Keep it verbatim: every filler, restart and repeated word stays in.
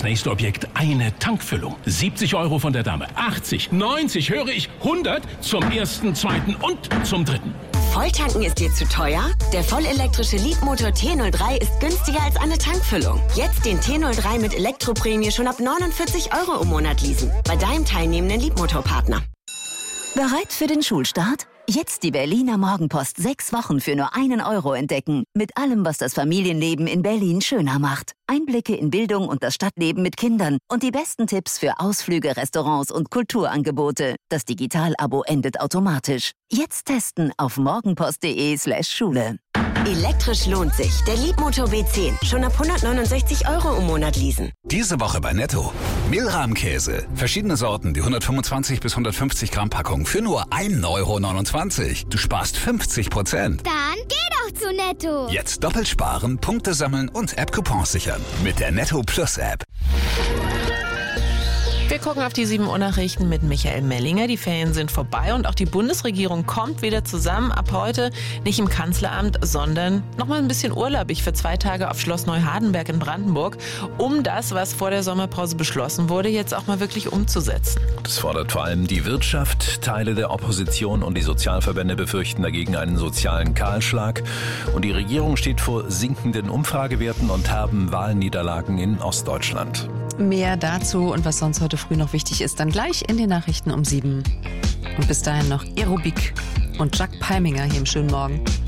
nächste Objekt eine Tankfüllung. siebzig Euro von der Dame, achtzig, neunzig, höre ich, hundert zum ersten, zweiten und zum dritten. Volltanken ist dir zu teuer? Der vollelektrische Leapmotor T null drei ist günstiger als eine Tankfüllung. Jetzt den T null drei mit Elektroprämie schon ab neunundvierzig Euro im Monat leasen. Bei deinem teilnehmenden Leapmotor-Partner. Bereit für den Schulstart? Jetzt die Berliner Morgenpost sechs Wochen für nur einen Euro entdecken. Mit allem, was das Familienleben in Berlin schöner macht. Einblicke in Bildung und das Stadtleben mit Kindern und die besten Tipps für Ausflüge, Restaurants und Kulturangebote. Das Digital-Abo endet automatisch. Jetzt testen auf morgenpost.de slash Schule. Elektrisch lohnt sich. Der Leapmotor B zehn. Schon ab hundertneunundsechzig Euro im Monat leasen. Diese Woche bei Netto. Mehlrahmkäse. Verschiedene Sorten, die hundertfünfundzwanzig bis hundertfünfzig Gramm Packung für nur ein Euro neunundzwanzig. Du sparst fünfzig Prozent. Dann geh doch zu Netto. Jetzt doppelt sparen, Punkte sammeln und App-Coupons sichern. Mit der Netto Plus App. Wir gucken auf die sieben Uhr Nachrichten mit Michael Mellinger. Die Ferien sind vorbei und auch die Bundesregierung kommt wieder zusammen. Ab heute nicht im Kanzleramt, sondern nochmal ein bisschen urlaubig für zwei Tage auf Schloss Neuhardenberg in Brandenburg, um das, was vor der Sommerpause beschlossen wurde, jetzt auch mal wirklich umzusetzen. Das fordert vor allem die Wirtschaft. Teile der Opposition und die Sozialverbände befürchten dagegen einen sozialen Kahlschlag. Und die Regierung steht vor sinkenden Umfragewerten und herben Wahlniederlagen in Ostdeutschland. Mehr dazu und was sonst heute früh noch wichtig ist, dann gleich in den Nachrichten um sieben. Und bis dahin noch Aerobik und Jack Palminger hier im schönen Morgen.